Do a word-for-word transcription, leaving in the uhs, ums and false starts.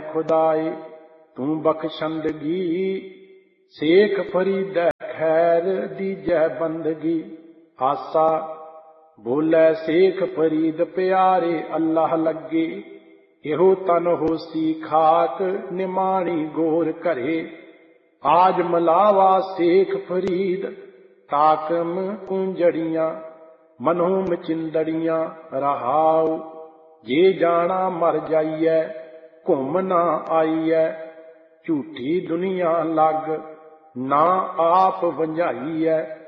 खुदाए तू बख्शंदगी। शेख फरीदै खैर दीजै बंदगी। आसा बोलै शेख फरीद प्यारे अल्लाह लगे। इहो तन होसी खाक निमाणी गोर घरे। आज मलावा शेख फरीद ताकम कुंजड़ियां मनो मचिंदड़ियां रहाओ। जे जाना मर जाइए घुम ना आईए। झूठी दुनिया लग ना आप वंझाई है।